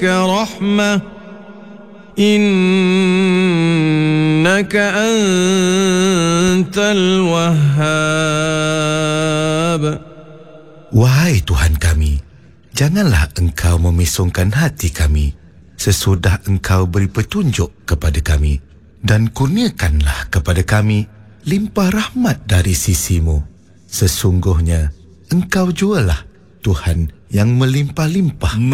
رحمة إنك أنت الوهاب. Wahai Tuhan kami, janganlah Engkau memisungkan hati kami sesudah Engkau beri petunjuk kepada kami, dan kurniakanlah kepada kami limpah rahmat dari sisi-Mu. Sesungguhnya Engkau jualah Tuhan yang melimpah-limpah.